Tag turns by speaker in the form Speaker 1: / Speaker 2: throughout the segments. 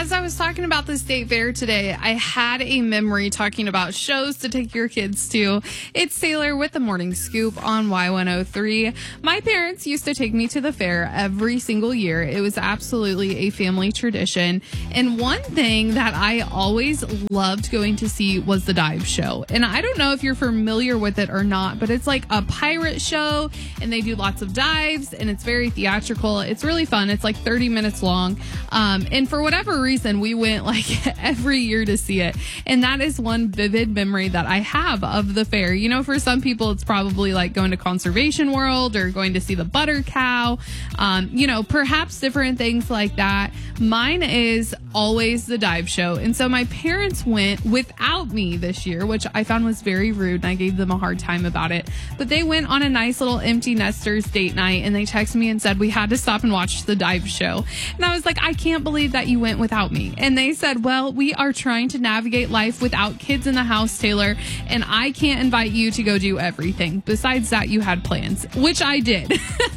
Speaker 1: as I was talking about the state fair today, I had a memory talking about shows to take your kids to. It's Taylor with the Morning Scoop on Y103. My parents used to take me to the fair every single year. It was absolutely a family tradition. And one thing that I always loved going to see was the dive show. And I don't know if you're familiar with it or not, but it's like a pirate show and they do lots of dives and it's very theatrical. It's really fun. It's like 30 minutes long. And for whatever reason, we went like every year to see it. And that is one vivid memory that I have of the fair. You know, for some people, it's probably like going to Conservation World or going to see the butter cow, you know, perhaps different things like that. Mine is always the dive show. And so my parents went without me this year, which I found was very rude. And I gave them a hard time about it. But they went on a nice little empty nesters date night and they texted me and said, we had to stop and watch the dive show. And I was like, I can't believe that you went without me. And they said, well, we are trying to navigate life without kids in the house, Taylor, and I can't invite you to go do everything. Besides that, you had plans, which I did.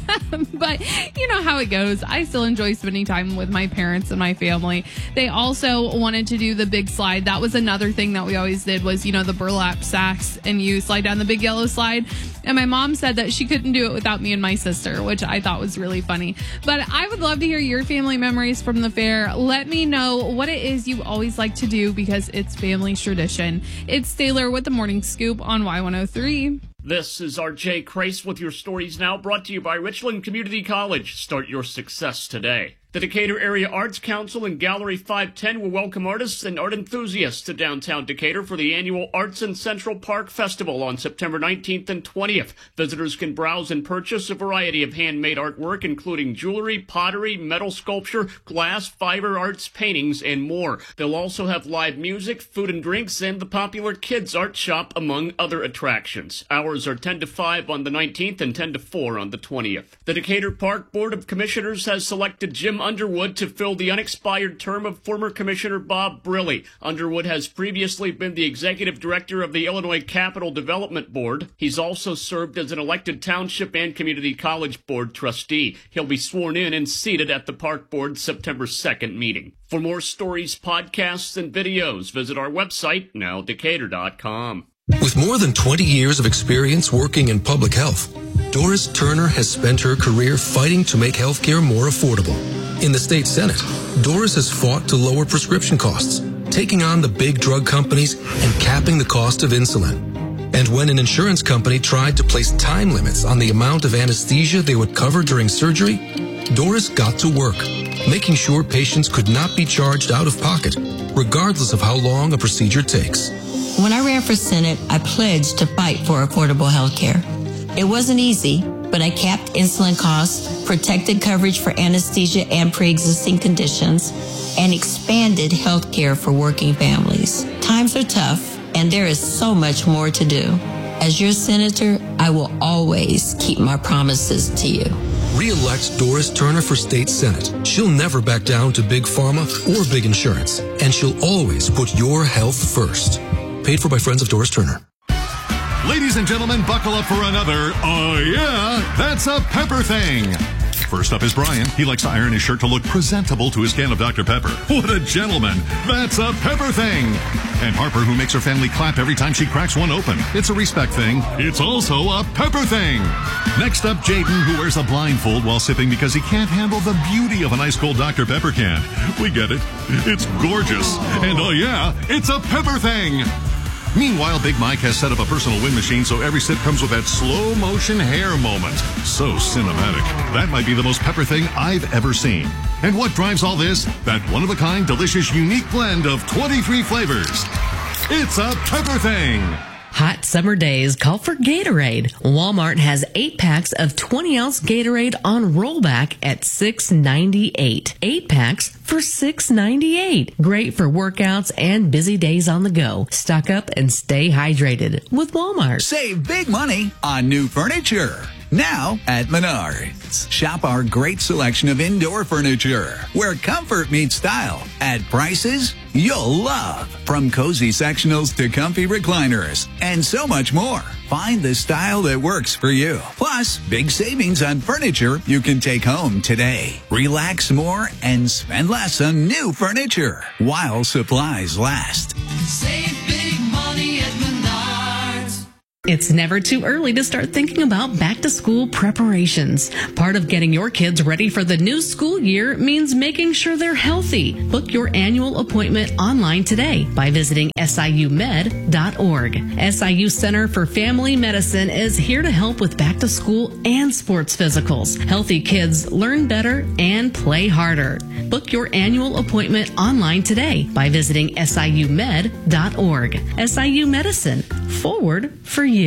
Speaker 1: But you know how it goes. I still enjoy spending time with my parents and my family. They also wanted to do the big slide. That was another thing that we always did was, you know, the burlap sacks and you slide down the big yellow slide. And my mom said that she couldn't do it without me and my sister, which I thought was really funny. But I would love to hear your family memories from the fair. Let me know what it is you always like to do because it's family tradition. It's Taylor with the Morning Scoop on Y103.
Speaker 2: This is RJ Crace with your stories now, brought to you by Richland Community College. Start your success today. The Decatur Area Arts Council and Gallery 510 will welcome artists and art enthusiasts to downtown Decatur for the annual Arts in Central Park Festival on September 19th and 20th. Visitors can browse and purchase a variety of handmade artwork, including jewelry, pottery, metal sculpture, glass, fiber arts, paintings, and more. They'll also have live music, food and drinks, and the popular Kids Art Shop, among other attractions. Hours are 10 to 5 on the 19th and 10 to 4 on the 20th. The Decatur Park Board of Commissioners has selected Jim Underwood to fill the unexpired term of former Commissioner Bob Briley. Underwood has previously been the executive director of the Illinois Capital Development Board. He's also served as an elected township and community college board trustee. He'll be sworn in and seated at the Park Board's September 2nd meeting. For more stories, podcasts, and videos, visit our website, nowdecatur.com.
Speaker 3: With more than 20 years of experience working in public health, Doris Turner has spent her career fighting to make healthcare more affordable. In the state Senate, Doris has fought to lower prescription costs, taking on the big drug companies and capping the cost of insulin. And when an insurance company tried to place time limits on the amount of anesthesia they would cover during surgery, Doris got to work, making sure patients could not be charged out of pocket, regardless of how long a procedure takes.
Speaker 4: When I ran for Senate, I pledged to fight for affordable health care. It wasn't easy, but I capped insulin costs, protected coverage for anesthesia and pre-existing conditions, and expanded health care for working families. Times are tough, and there is so much more to do. As your senator, I will always keep my promises to you.
Speaker 3: Re-elect Doris Turner for State Senate. She'll never back down to big pharma or big insurance, and she'll always put your health first. Paid for by Friends of Doris Turner.
Speaker 5: Ladies and gentlemen, buckle up for another, oh yeah, that's a Pepper thing. First up is Brian. He likes to iron his shirt to look presentable to his can of Dr. Pepper. What a gentleman. That's a Pepper thing. And Harper, who makes her family clap every time she cracks one open. It's a respect thing. It's also a Pepper thing. Next up, Jaden, who wears a blindfold while sipping because he can't handle the beauty of an ice cold Dr. Pepper can. We get it. It's gorgeous. And oh yeah, it's a Pepper thing. Meanwhile, Big Mike has set up a personal wind machine so every sip comes with that slow motion hair moment. So cinematic. That might be the most Pepper thing I've ever seen. And what drives all this? That one-of-a-kind, delicious, unique blend of 23 flavors. It's a Pepper thing.
Speaker 6: Hot summer days call for Gatorade. Walmart has 8 packs of 20-ounce Gatorade on rollback at $6.98. 8 packs for $6.98. Great for workouts and busy days on the go. Stock up and stay hydrated with Walmart.
Speaker 7: Save big money on new furniture. Now at Menards. Shop our great selection of indoor furniture, where comfort meets style, at prices you'll love. From cozy sectionals to comfy recliners, and so much more. Find the style that works for you. Plus, big savings on furniture you can take home today. Relax more and spend less on new furniture while supplies last.
Speaker 8: Save big money at Menards.
Speaker 6: It's never too early to start thinking about back-to-school preparations. Part of getting your kids ready for the new school year means making sure they're healthy. Book your annual appointment online today by visiting siumed.org. SIU Center for Family Medicine is here to help with back-to-school and sports physicals. Healthy kids learn better and play harder. Book your annual appointment online today by visiting siumed.org. SIU Medicine, forward for you.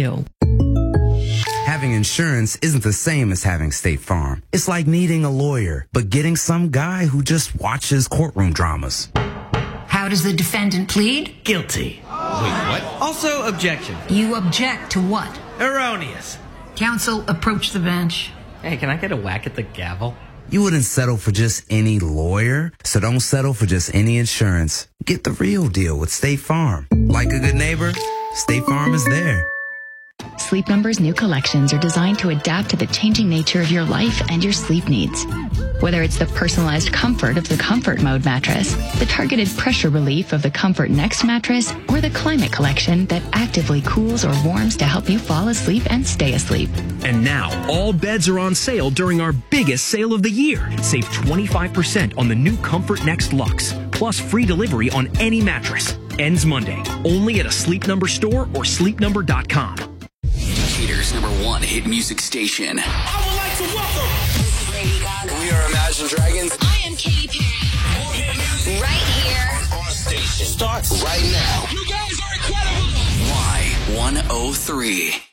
Speaker 9: Having insurance isn't the same as having State Farm. It's like needing a lawyer, but getting some guy who just watches courtroom dramas.
Speaker 10: How does the defendant plead?
Speaker 11: Guilty. Wait, what? Also, objection.
Speaker 10: You object to what?
Speaker 11: Erroneous.
Speaker 10: Counsel, approach the bench.
Speaker 11: Hey, can I get a whack at the gavel?
Speaker 9: You wouldn't settle for just any lawyer, so don't settle for just any insurance. Get the real deal with State Farm. Like a good neighbor, State Farm is there.
Speaker 12: Sleep Number's new collections are designed to adapt to the changing nature of your life and your sleep needs. Whether it's the personalized comfort of the Comfort Mode mattress, the targeted pressure relief of the Comfort Next mattress, or the Climate Collection that actively cools or warms to help you fall asleep and stay asleep.
Speaker 13: And now, all beds are on sale during our biggest sale of the year. Save 25% on the new Comfort Next Luxe, plus free delivery on any mattress. Ends Monday, only at a Sleep Number store or sleepnumber.com.
Speaker 14: Decatur's #1 hit music station.
Speaker 8: I would like to welcome.
Speaker 14: This is Lady Gaga. We are Imagine Dragons.
Speaker 15: I am Katy Perry.
Speaker 14: More hit music.
Speaker 15: Right here.
Speaker 14: On our station. Starts right now.
Speaker 8: You guys are incredible.
Speaker 14: Y103.